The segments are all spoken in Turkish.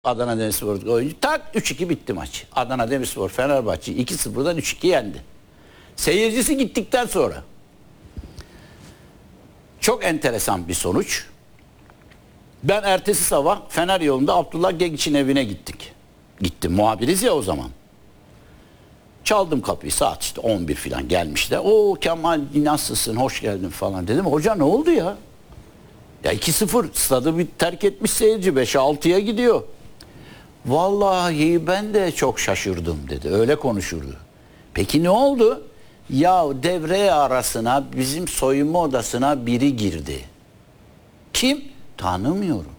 Adana Demirspor oyuncu. Tak 3-2 bitti maç. Adana Demirspor Fenerbahçe 2-0'dan 3-2 yendi. Seyircisi gittikten sonra çok enteresan bir sonuç. Ben ertesi sabah Fener yolunda Abdullah Gegiç'in evine gittik. Gittim, muhabiriz ya o zaman. Çaldım kapıyı, saat işte 11 falan gelmişler. O Kemal nasılsın, hoş geldin falan dedim. Hoca ne oldu ya? Ya 2-0 stadı bir terk etmiş seyirci, 5'e 6'ya gidiyor. Vallahi ben de çok şaşırdım dedi. Öyle konuşurdu. Peki ne oldu? Ya devre arasına bizim soyunma odasına biri girdi. Kim? Tanımıyorum.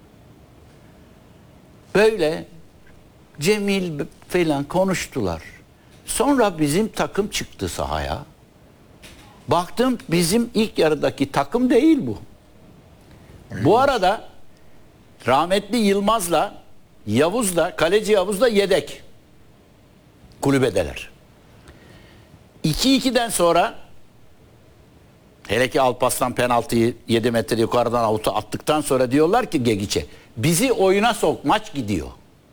Böyle Cemil falan konuştular. Sonra bizim takım çıktı sahaya. Baktım bizim ilk yarıdaki takım değil bu. Bu arada rahmetli Yılmaz'la Yavuz'la, kaleci Yavuz'la yedek kulübedeler. 2-2'den sonra hele ki Alparslan penaltıyı 7 metre yukarıdan avuta attıktan sonra diyorlar ki Gegiç'e, bizi oyuna sok, maç gidiyor.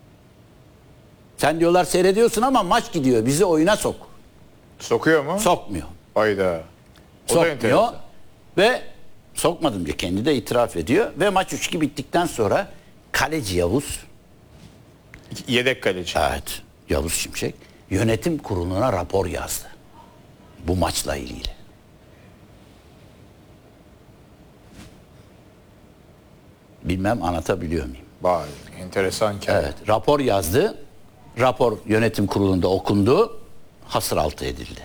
Sen diyorlar seyrediyorsun ama maç gidiyor, bizi oyuna sok. Sokuyor mu? Sokmuyor. Hayda. O Sokmuyor ve sokmadım diye kendi de itiraf ediyor ve maç 3-2 bittikten sonra kaleci Yavuz, yedek kaleci. evet, Yavuz Şimşek yönetim kuruluna rapor yazdı. Bu maçla ilgili. Bilmem anlatabiliyor muyum? Vay, enteresan hikaye. Evet, rapor yazdı. Rapor yönetim kurulunda okundu. Hasıraltı edildi.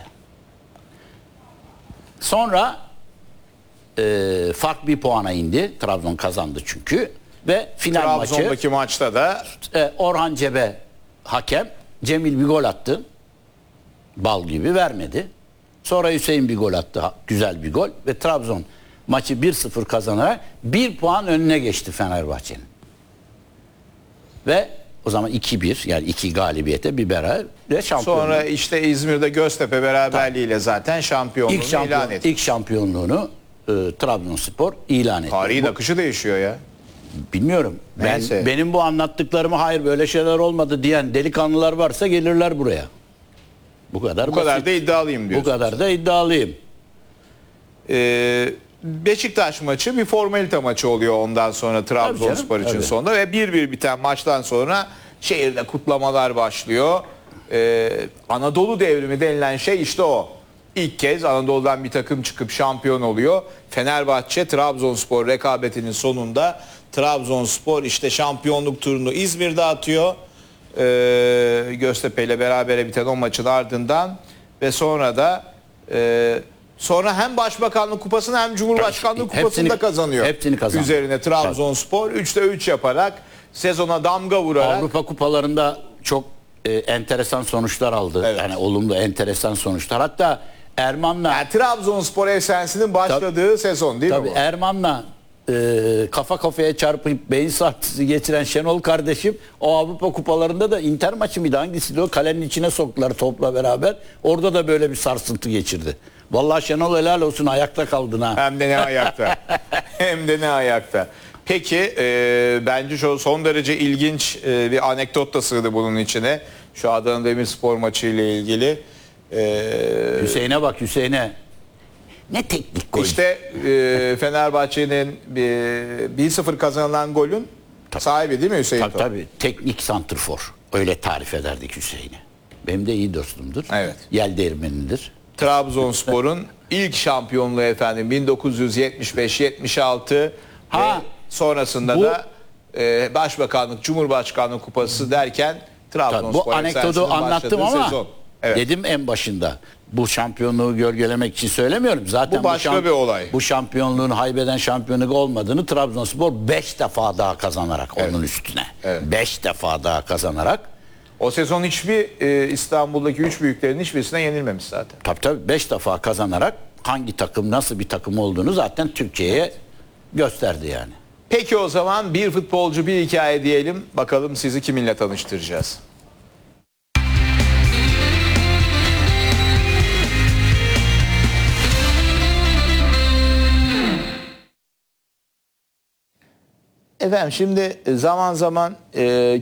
Sonra fark bir puana indi. Trabzon kazandı çünkü. Ve final maçı. Trabzon'daki maçta da Orhan Cebe hakem. Cemil bir gol attı. Bal gibi vermedi. Sonra Hüseyin bir gol attı. Güzel bir gol. Ve Trabzon maçı 1-0 kazanarak 1 puan önüne geçti Fenerbahçe'nin. Ve o zaman 2-1 yani 2 galibiyete bir beraber şampiyon. sonra işte İzmir'de Göztepe beraberliğiyle zaten şampiyonluğunu ilan etti. İlk şampiyonluğunu Trabzonspor ilan etti. Tarihin akışı değişiyor ya. Bilmiyorum. Neyse. Benim bu anlattıklarıma hayır böyle şeyler olmadı diyen delikanlılar varsa gelirler buraya. Bu kadar Bu kadar basit. da iddialıyım Bu diyorsun. kadar da iddialıyım. Beşiktaş maçı bir formalite maçı oluyor ondan sonra Trabzonspor için tabii. sonunda ve 1-1 biten maçtan sonra şehirde kutlamalar başlıyor. Anadolu devrimi denilen şey işte o. İlk kez Anadolu'dan bir takım çıkıp şampiyon oluyor. Fenerbahçe Trabzonspor rekabetinin sonunda Trabzonspor işte şampiyonluk turunu İzmir'de atıyor. Göztepe ile berabere biten o maçın ardından ve sonra da sonra hem Başbakanlık Kupası'nı hem Cumhurbaşkanlığı Kupası'nı da kazanıyor. Hepsini kazandı. Üzerine Trabzonspor 3'te 3 yaparak sezona damga vurarak Avrupa kupalarında çok enteresan sonuçlar aldı. Evet. Yani olumlu enteresan sonuçlar. Hatta Erman'la yani Trabzonspor efsanesinin başladığı sezon değil tabii mi bu? Erman'la kafa kafaya çarpıp beyin sarsıntısı geçiren Şenol kardeşim o Avrupa kupalarında da Inter maçı mıydı hangisiydi o kalenin içine soktular topla beraber. Orada da böyle bir sarsıntı geçirdi. Vallahi Şenol helal olsun ayakta kaldın ha. Hem de ne ayakta. Hem de ne ayakta. Peki bence şu son derece ilginç bir anekdot da sığdı bunun içine. Şu Adana Demirspor maçı ile ilgili. Hüseyin'e bak Hüseyin'e. Ne teknik gol. İşte Fenerbahçe'nin 1-0 kazanılan golün sahibi değil mi Hüseyin? Tabii teknik santrfor. Öyle tarif ederdik Hüseyin'i. Benim de iyi dostumdur. Evet. Yel değirmenidir. Trabzonspor'un ilk şampiyonluğu efendim 1975-76 Ha, ve sonrasında bu- da Başbakanlık, Cumhurbaşkanlığı Kupası derken Trabzonspor Bu anekdotu anlattım ama sezon. Evet. dedim en başında bu şampiyonluğu gölgelemek için söylemiyorum. Zaten Bu başka bir olay. Bu şampiyonluğun haybeden şampiyonluk olmadığını Trabzonspor 5 defa daha kazanarak onun üstüne. Evet. 5 defa daha kazanarak. O sezon hiçbir İstanbul'daki üç büyüklerin hiçbirisine yenilmemiş zaten. Tabii 5 defa kazanarak hangi takım nasıl bir takım olduğunu zaten Türkiye'ye gösterdi yani. Peki o zaman bir futbolcu bir hikaye diyelim. Bakalım sizi kiminle tanıştıracağız. Efendim şimdi zaman zaman